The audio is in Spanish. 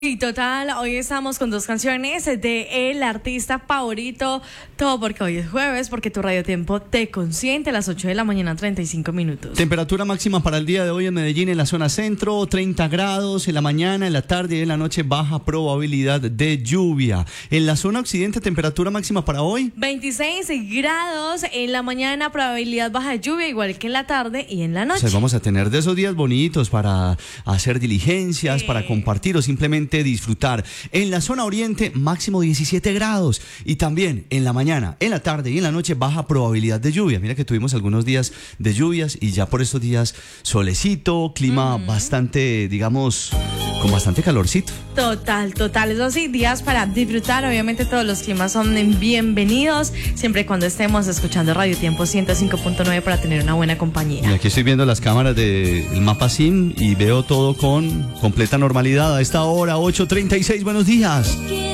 Y total, hoy estamos con dos canciones de el artista favorito, todo porque hoy es jueves, porque tu Radio Tiempo te consiente a las 8 de la mañana, 35 minutos. Temperatura máxima para el día de hoy en Medellín, en la zona centro, 30 grados, en la mañana, en la tarde y en la noche baja probabilidad de lluvia. En la zona occidente, temperatura máxima para hoy 26 grados, en la mañana probabilidad baja de lluvia, igual que en la tarde y en la noche. O sea, vamos a tener de esos días bonitos para hacer diligencias, para compartir o simplemente disfrutar. En la zona oriente, máximo 17 grados. Y también en la mañana, en la tarde y en la noche, baja probabilidad de lluvia. Mira que tuvimos algunos días de lluvias y ya por estos días solecito, clima bastante, digamos, con bastante calorcito. Total. Eso sí, días para disfrutar. Obviamente todos los climas son bienvenidos, siempre y cuando estemos escuchando Radio Tiempo 105.9 para tener una buena compañía. Y aquí estoy viendo las cámaras del mapa SIM y veo todo con completa normalidad a esta hora, 8:36. Buenos días.